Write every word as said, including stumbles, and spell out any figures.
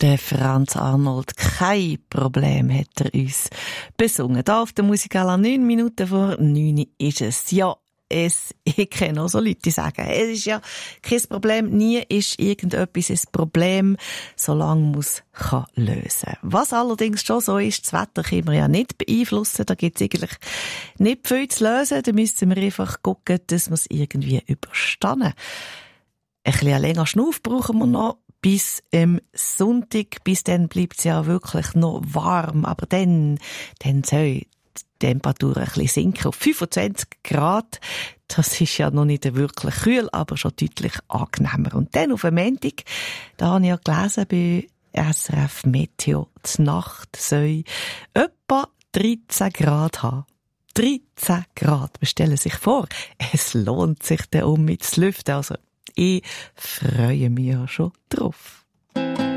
Der Franz Arnold, kein Problem, hat er uns besungen. Da auf der Musikala neun Minuten vor neun ist es. Ja, es, ich kenne auch so Leute, die sagen, es ist ja kein Problem, nie ist irgendetwas ein Problem, solange man es kann lösen. Was allerdings schon so ist, das Wetter können wir ja nicht beeinflussen, da gibt es eigentlich nicht viel zu lösen, da müssen wir einfach gucken, dass wir es irgendwie überstehen. Ein bisschen länger Schnuff brauchen wir noch bis am Sonntag. Bis dann bleibt es ja wirklich noch warm. Aber dann, dann soll die Temperatur ein bisschen sinken auf fünfundzwanzig Grad. Das ist ja noch nicht wirklich kühl, aber schon deutlich angenehmer. Und dann auf dem Montag, da habe ich ja gelesen bei S R F Meteo, die Nacht soll etwa dreizehn Grad haben. dreizehn Grad. Wir stellen sich vor, es lohnt sich dann um mit zu lüften. Also, ich freue mich ja schon drauf.